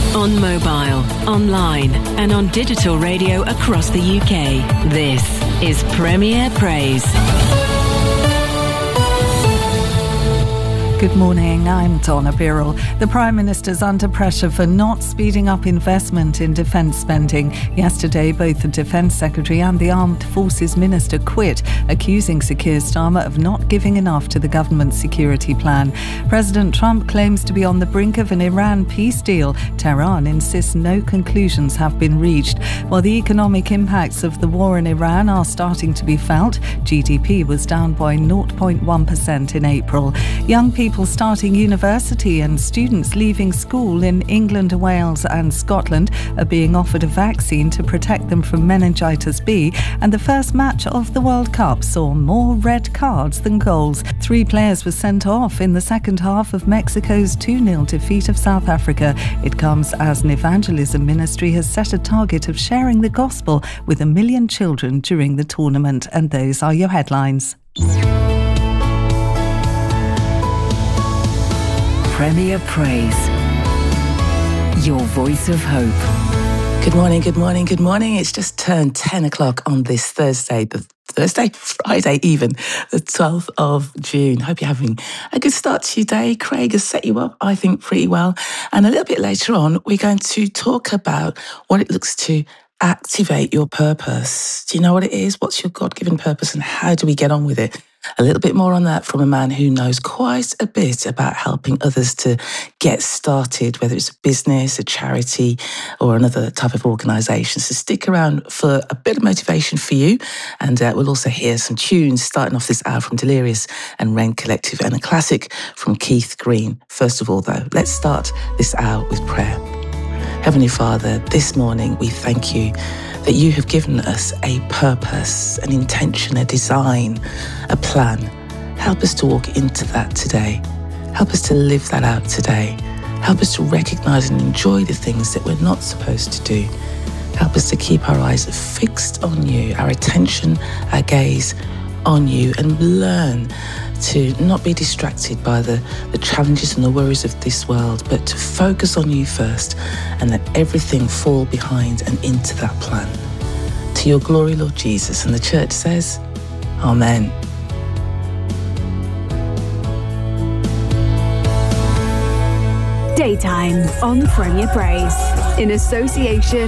On mobile, online, and on digital radio across the UK. This is Premier Praise. Good morning, I'm Donna Birrell. The Prime Minister's under pressure for not speeding up investment in defence spending. Yesterday, both the Defence Secretary and the Armed Forces Minister quit, accusing Sir Keir Starmer of not giving enough to the government's security plan. President Trump claims to be on the brink of an Iran peace deal. Tehran insists no conclusions have been reached. While the economic impacts of the war in Iran are starting to be felt, GDP was down by 0.1% in April. Young people starting university and students leaving school in England, Wales and Scotland are being offered a vaccine to protect them from meningitis B, and the first match of the World Cup saw more red cards than goals. 3 players were sent off in the second half of Mexico's 2-0 defeat of South Africa. It comes as an evangelism ministry has set a target of sharing the gospel with 1 million children during the tournament. And those are your headlines. Premier Praise. Your voice of hope. Good morning, good morning, good morning. It's just turned 10 o'clock on this Friday even, the 12th of June. Hope you're having a good start to your day. Craig has set you up, I think, pretty well. And a little bit later on, we're going to talk about what it looks to activate your purpose. Do you know what it is? What's your God-given purpose and how do we get on with it? A little bit more on that from a man who knows quite a bit about helping others to get started, whether it's a business, a charity, or another type of organisation. So stick around for a bit of motivation for you. And we'll also hear some tunes starting off this hour from Delirious and Wren Collective and a classic from Keith Green. First of all, though, let's start this hour with prayer. Heavenly Father, this morning we thank you that you have given us a purpose, an intention, a design, a plan. Help us to walk into that today. Help us to live that out today. Help us to recognise and enjoy the things that we're not supposed to do. Help us to keep our eyes fixed on you, our attention, our gaze on you, and learn to not be distracted by the challenges and the worries of this world, but to focus on you first and let everything fall behind and into that plan. To your glory, Lord Jesus. And the church says, Amen. Daytime on Premier Praise in association